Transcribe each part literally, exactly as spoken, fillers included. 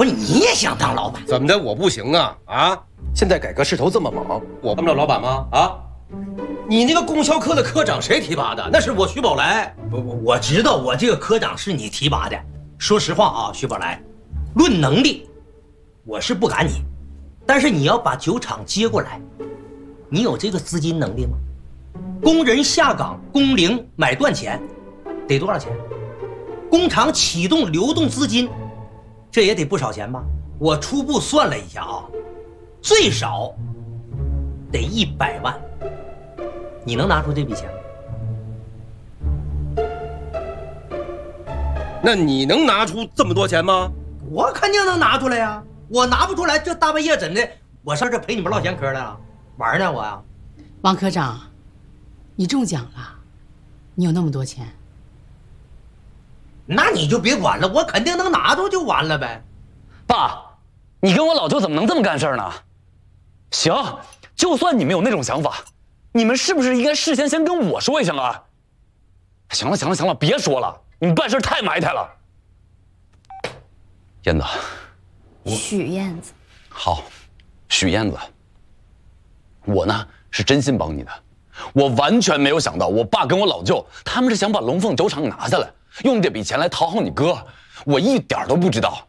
不是你也想当老板？ 怎么的？我不行啊啊！现在改革势头这么猛，我当不了老板吗？啊！你那个供销科的科长谁提拔的？那是我徐宝来。 不不，我知道我这个科长是你提拔的。说实话啊，徐宝来，论能力，我是不赶你，但是你要把酒厂接过来，你有这个资金能力吗？工人下岗，工龄买断钱，得多少钱？工厂启动流动资金，这也得不少钱吧？我初步算了一下啊，最少得一百万。你能拿出这笔钱吗？ 那你能拿出这么多钱吗？ 我肯定能拿出来呀！我拿不出来，这大半夜怎的？我上这陪你们唠闲嗑来了，玩呢我呀！ 王科长，你中奖了，你有那么多钱？ 那你就别管了，我肯定能拿出就完了呗。 爸，你跟我老舅怎么能这么干事呢？行，就算你们有那种想法，你们是不是应该事先先跟我说一声啊？行了行了行了，别说了，你们办事太埋汰了。燕子， 许燕子， 好，许燕子，我呢是真心帮你的，我完全没有想到我爸跟我老舅他们是想把龙凤酒厂拿下来，用这笔钱来讨好你哥，我一点都不知道。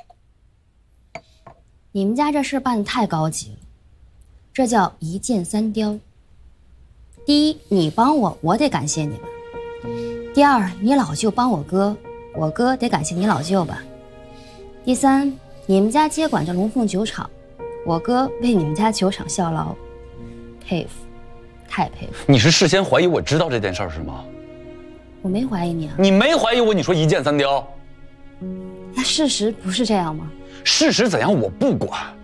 你们家这事办得太高级了，这叫一箭三雕。第一，你帮我，我得感谢你吧；第二，你老舅帮我哥，我哥得感谢你老舅吧；第三，你们家接管着龙凤酒厂，我哥为你们家酒厂效劳，佩服，太佩服。 你是事先怀疑我知道这件事是吗？ 我没怀疑你啊。 你没怀疑我，你说一箭三雕？ 那事实不是这样吗？ 事实怎样我不管，